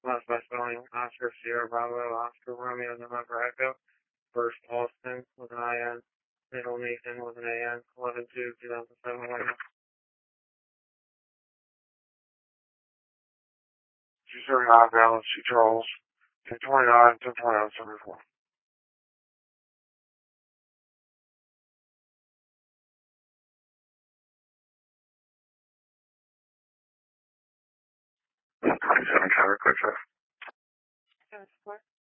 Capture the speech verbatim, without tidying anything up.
last by spelling Oscar Sierra Bravo Oscar Romeo November Echo. First Austin with an I N. Middle Nathan with an A N. eleven two two thousand seven. two seventy-nine Dallas C. Charles. ten twenty-nine, ten twenty-nine, seventy-four. twenty-seven Trevor Quick.